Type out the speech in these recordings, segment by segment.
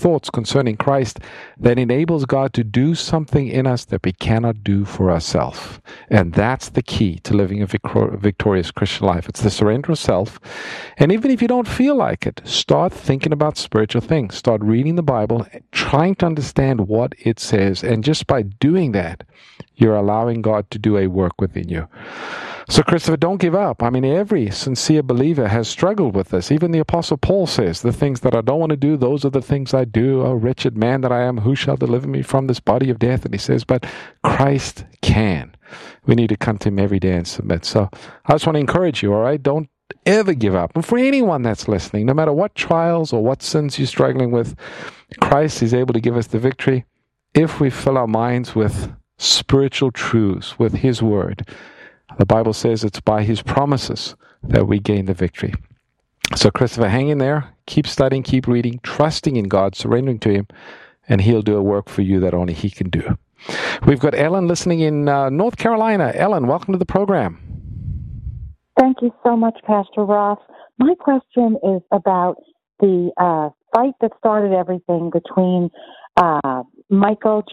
thoughts concerning Christ that enables God to do something in us that we cannot do for ourselves. And that's the key to living a victorious Christian life. It's the surrender of self. And even if you don't feel like it, start thinking about spiritual things. Start reading the Bible, trying to understand what it says. And just by doing that, you're allowing God to do a work within you. So, Christopher, don't give up. I mean, every sincere believer has struggled with this. Even the Apostle Paul says, the things that I don't want to do, those are the things I do. Oh, wretched man that I am, who shall deliver me from this body of death? And he says, but Christ can. We need to come to him every day and submit. So I just want to encourage you, all right? Don't ever give up. And for anyone that's listening, no matter what trials or what sins you're struggling with, Christ is able to give us the victory if we fill our minds with spiritual truths, with his word. The Bible says it's by his promises that we gain the victory. So, Christopher, hang in there. Keep studying, keep reading, trusting in God, surrendering to him, and he'll do a work for you that only he can do. We've got Ellen listening in North Carolina. Ellen, welcome to the program. Thank you so much, Pastor Ross. My question is about the fight that started everything between Michael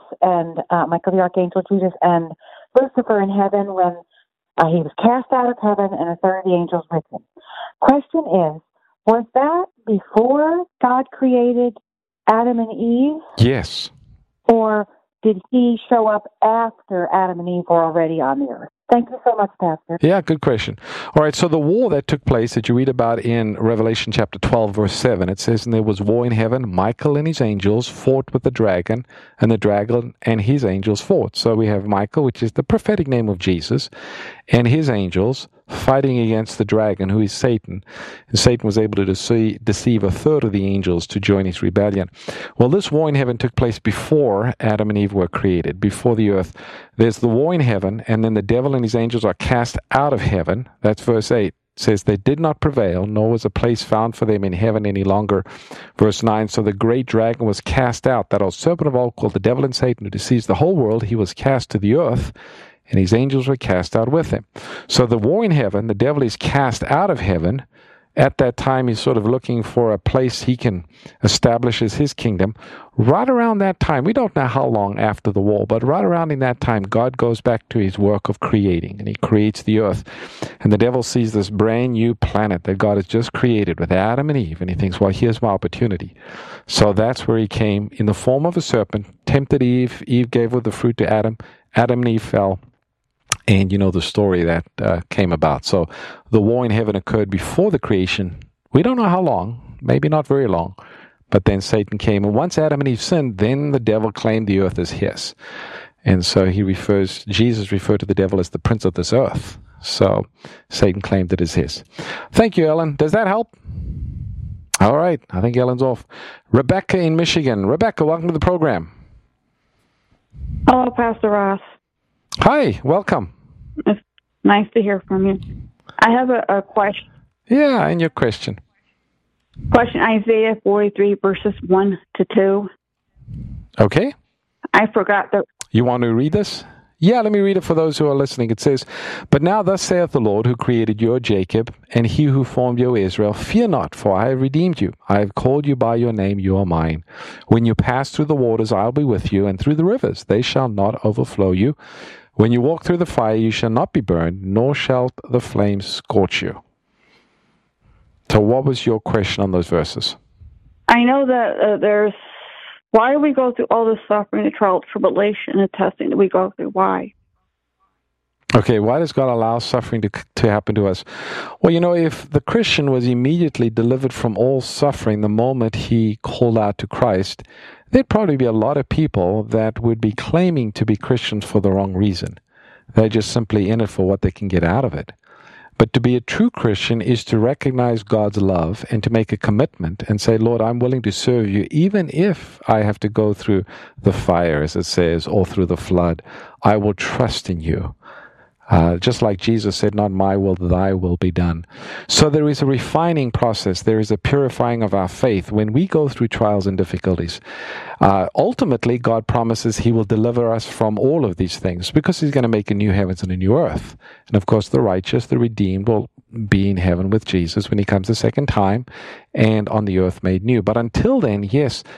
the Archangel Jesus, and Lucifer in heaven when he was cast out of heaven and a third of the angels with him. Question is, was that before God created Adam and Eve? Yes. Or did he show up after Adam and Eve were already on the earth? Thank you so much, Pastor. Yeah, good question. All right, so the war that took place that you read about in Revelation chapter 12, verse 7, it says, and there was war in heaven. Michael and his angels fought with the dragon, and the dragon and his angels fought. So we have Michael, which is the prophetic name of Jesus, and his angels fighting against the dragon, who is Satan. And Satan was able to deceive a third of the angels to join his rebellion. Well, this war in heaven took place before Adam and Eve were created, before the earth. There's the war in heaven, and then the devil and his angels are cast out of heaven. That's verse 8. It says, they did not prevail, nor was a place found for them in heaven any longer. Verse 9, so the great dragon was cast out, that old serpent of old called the devil and Satan, who deceives the whole world. He was cast to the earth, and his angels were cast out with him. So the war in heaven, the devil is cast out of heaven. At that time, he's sort of looking for a place he can establish as his kingdom. Right around that time, we don't know how long after the war, but right around in that time, God goes back to his work of creating, and he creates the earth. And the devil sees this brand new planet that God has just created with Adam and Eve, and he thinks, well, here's my opportunity. So that's where he came in the form of a serpent, tempted Eve. Eve gave of the fruit to Adam. Adam and Eve fell. And you know the story that came about. So the war in heaven occurred before the creation. We don't know how long, maybe not very long. But then Satan came. And once Adam and Eve sinned, then the devil claimed the earth as his. And so Jesus referred to the devil as the prince of this earth. So Satan claimed it as his. Thank you, Ellen. Does that help? All right. I think Ellen's off. Rebecca in Michigan. Rebecca, welcome to the program. Hello, Pastor Ross. Hi, welcome. It's nice to hear from you. I have a question. Yeah, and your question. Isaiah 43, verses 1 to 2. Okay. I forgot that. You want to read this? Yeah, let me read it for those who are listening. It says, but now thus saith the Lord, who created you, O Jacob, and he who formed you, O Israel, fear not, for I have redeemed you. I have called you by your name, you are mine. When you pass through the waters, I'll be with you, and through the rivers, they shall not overflow you. When you walk through the fire, you shall not be burned, nor shall the flames scorch you. So what was your question on those verses? I know that why do we go through all this suffering, the trial, tribulation, and testing that we go through? Why? Okay, why does God allow suffering to happen to us? Well, you know, if the Christian was immediately delivered from all suffering the moment he called out to Christ, there'd probably be a lot of people that would be claiming to be Christians for the wrong reason. They're just simply in it for what they can get out of it. But to be a true Christian is to recognize God's love and to make a commitment and say, Lord, I'm willing to serve you, even if I have to go through the fire, as it says, or through the flood. I will trust in you. Just like Jesus said, not my will, thy will be done. So there is a refining process. There is a purifying of our faith when we go through trials and difficulties. Ultimately, God promises he will deliver us from all of these things because he's going to make a new heavens and a new earth. And of course, the righteous, the redeemed will be in heaven with Jesus when he comes the second time and on the earth made new. But until then, yes,